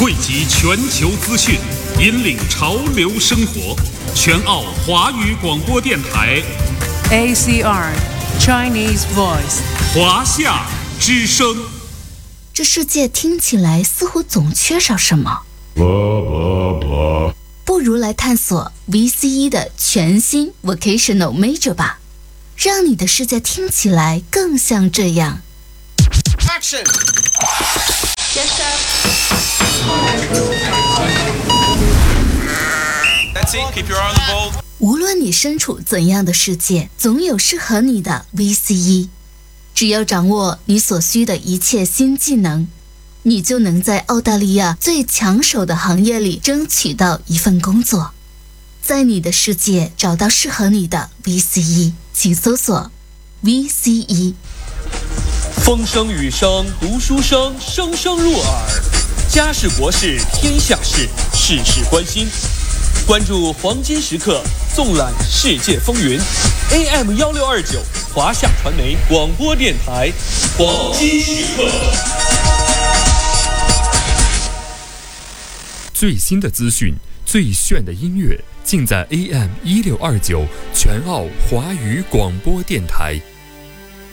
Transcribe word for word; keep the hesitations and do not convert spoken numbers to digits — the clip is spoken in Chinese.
汇集全球资讯，引领潮流生活。全澳华语广播电台 A C R Chinese Voice 华夏之声。 这世界听起来似乎总缺少什么，不如来探索 V C E 的全新 Vocational Major 吧，让你的世界听起来更像这样。 Action! Yes, sir. That's it. Keep your eye on the ball. 无论你身处怎样的世界，总有适合你的 V C E。只要掌握你所需的一切新技能，你就能在澳大利亚最抢手的行业里争取到一份工作。在你的世界找到适合你的 V C E， 请搜索 V C E。 风声雨声读书声，声声入耳。家事国事天下事，事事关心。关注黄金时刻，纵览世界风云。A M 一六二九华夏传媒广播电台，黄金时刻。 最新的资讯，最炫的音乐，尽在 A M 一六二九全澳华语广播电台。